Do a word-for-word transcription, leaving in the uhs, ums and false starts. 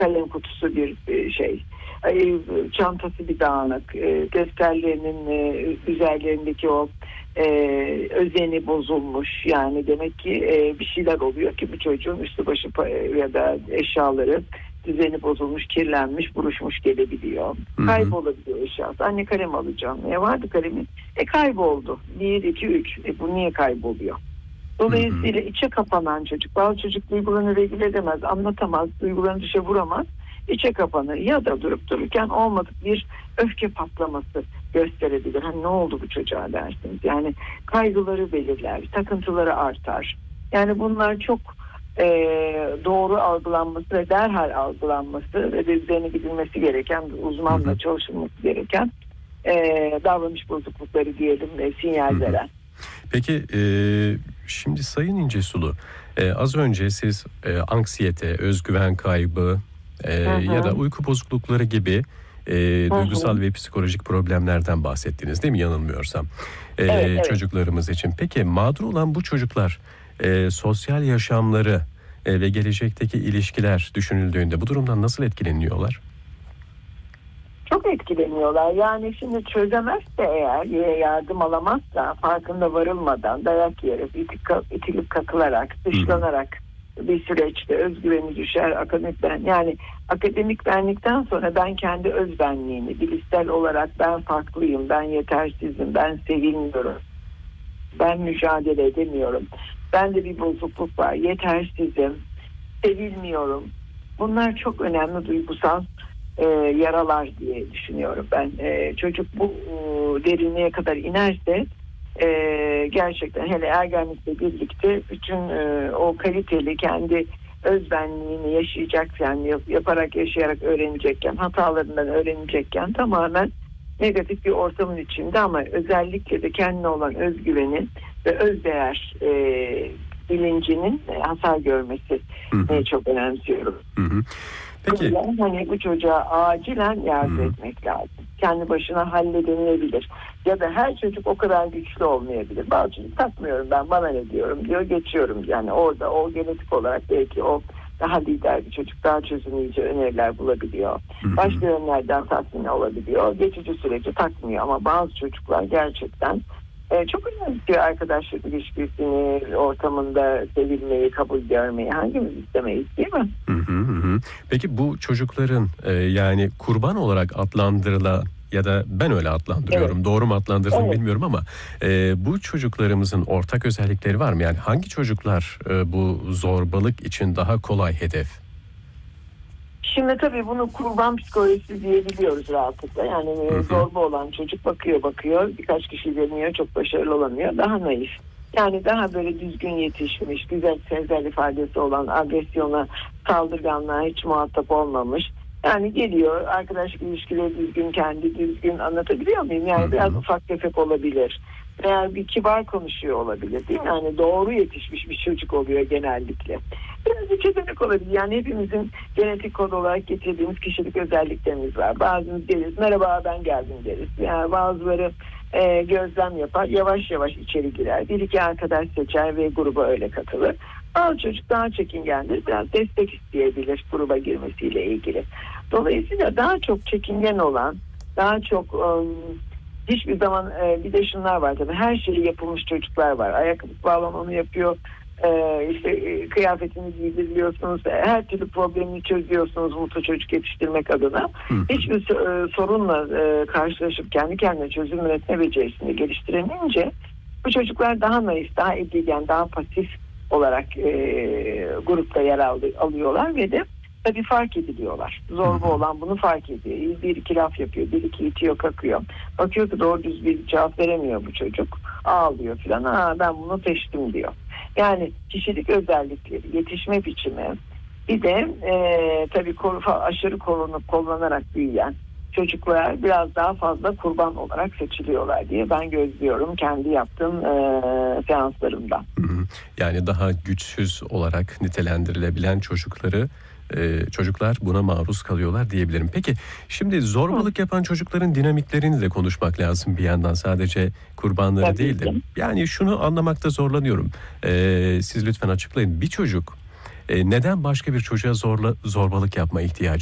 kalem kutusu bir e, şey, e, çantası bir dağınık, e, defterlerinin e, üzerlerindeki o e, özeni bozulmuş. Yani demek ki e, bir şeyler oluyor ki bu çocuğun üstü başı pa- ya da eşyaları düzeni bozulmuş, kirlenmiş, buruşmuş gelebiliyor. Hı hı. Kaybolabiliyor eşyası. Anne kalem alacağım. Ne vardı kalemin? E kayboldu. Bir, iki, üç. E bu niye kayboluyor? Dolayısıyla içe kapanan çocuk, bazı çocuk duygularını regüle edemez, anlatamaz, duygularını dışa vuramaz, içe kapanır ya da durup dururken olmadık bir öfke patlaması gösterebilir. Hani ne oldu bu çocuğa dersiniz. Yani kaygıları belirler, takıntıları artar. Yani bunlar çok e, doğru algılanması ve derhal algılanması ve de üzerine gidilmesi gereken, uzmanla çalışılması gereken e, davranış bozuklukları diyelim ve sinyal veren. Peki e, şimdi Sayın İncesulu, e, az önce siz e, anksiyete, özgüven kaybı e, ya da uyku bozuklukları gibi e, duygusal ve psikolojik problemlerden bahsettiniz değil mi, yanılmıyorsam e, evet, evet. çocuklarımız için. Peki mağdur olan bu çocuklar e, sosyal yaşamları e, ve gelecekteki ilişkiler düşünüldüğünde bu durumdan nasıl etkileniyorlar? Çok etkileniyorlar. Yani şimdi çözemezse eğer, yardım alamazsa, farkında varılmadan dayak yiyerek, itilip kakılarak, dışlanarak bir süreçte özgüveni düşer, akademik ben. Yani akademik benlikten sonra ben kendi özbenliğini, bilişsel olarak ben farklıyım, ben yetersizim, ben sevilmiyorum, ben mücadele edemiyorum, bende bir bozukluk var, yetersizim, sevilmiyorum. Bunlar çok önemli duygusal E, yaralar diye düşünüyorum ben. E, çocuk bu e, derinliğe kadar inerse e, gerçekten hele ergenlikle birlikte bütün e, o kaliteli kendi özbenliğini yaşayacak, yani yap, yaparak yaşayarak öğrenecekken, hatalarından öğrenecekken tamamen negatif bir ortamın içinde, ama özellikle de kendine olan özgüvenin ve özdeğer e, bilincinin e, hasar görmesi e, çok önemsiyorum. Hı hı. Peki. Hani bu çocuğa acilen yardım hmm. etmek lazım. Kendi başına halledilebilir. Ya da her çocuk o kadar güçlü olmayabilir. Bazı çocuk takmıyorum ben, bana ne diyorum diyor, geçiyorum. Yani orada o genetik olarak belki o daha lider bir çocuk, daha çözümleyici öneriler bulabiliyor. Hmm. Başka yönlerden tatmin olabiliyor. Geçici süreci takmıyor, ama bazı çocuklar gerçekten Ee, çok önemli arkadaşlık ilişkisini, ortamında sevilmeyi, kabul görmeyi hangimiz istemeyiz, değil mi? Hı hı hı. Peki bu çocukların e, yani kurban olarak adlandırılan ya da ben öyle adlandırıyorum, evet. Doğru mu adlandırdım evet. bilmiyorum ama e, bu çocuklarımızın ortak özellikleri var mı? Yani hangi çocuklar e, bu zorbalık için daha kolay hedef? Şimdi tabii bunu kurban psikolojisi diyebiliyoruz rahatlıkla. Yani hı hı. zorba olan çocuk bakıyor bakıyor, birkaç kişi deniyor, çok başarılı olamıyor, daha naif. Yani daha böyle düzgün yetişmiş, güzel sezgisel ifadesi olan, agresyona, saldırganlığa hiç muhatap olmamış. Yani geliyor, arkadaşlık ilişkileri düzgün, kendi düzgün, anlatabiliyor muyum? Yani hı hı. biraz ufak tefek olabilir. Veya bir kibar konuşuyor olabilir, değil mi? Yani doğru yetişmiş bir çocuk oluyor genellikle. Biraz bir çetenek olabilir. Yani hepimizin genetik kod olarak getirdiğimiz kişilik özelliklerimiz var. Bazımız deriz, merhaba ben geldim deriz. Yani bazıları e, gözlem yapar, yavaş yavaş içeri girer. Bir iki arkadaş seçer ve gruba öyle katılır. Bazı çocuk daha çekingendir, biraz destek isteyebilir gruba girmesiyle ilgili. Dolayısıyla daha çok çekingen olan, daha çok um, hiçbir zaman e, bir de şunlar var tabii, her şeyi yapılmış çocuklar var. Ayakkabı bağlam onu yapıyor, e, işte e, kıyafetini giydiriyorsunuz, her türlü problemini çözüyorsunuz mutlu çocuk yetiştirmek adına. Hı. Hiçbir e, sorunla e, karşılaşıp kendi kendine çözüm üretme becerisini geliştiremeyince bu çocuklar daha naif, daha edilgen, daha pasif olarak e, grupta yer aldı, alıyorlar ve de tabii fark ediliyorlar. Zorba olan bunu fark ediyor. Bir iki laf yapıyor, bir iki itiyor, kakıyor. Bakıyor ki doğru düz bir cevap veremiyor bu çocuk. Ağlıyor filan. Aa, ben bunu seçtim diyor. Yani kişilik özellikleri, yetişme biçimi, bir de e, tabii aşırı korunup kollanarak büyüyen çocuklar biraz daha fazla kurban olarak seçiliyorlar diye ben gözlüyorum kendi yaptığım e, seanslarımda. Yani daha güçsüz olarak nitelendirilebilen çocukları Ee, çocuklar buna maruz kalıyorlar diyebilirim. Peki şimdi zorbalık Hı. yapan çocukların dinamiklerini de konuşmak lazım bir yandan, sadece kurbanları Tabii değil de. Ki. Yani şunu anlamakta zorlanıyorum. Ee, siz lütfen açıklayın. Bir çocuk E, neden başka bir çocuğa zorla zorbalık yapma ihtiyacı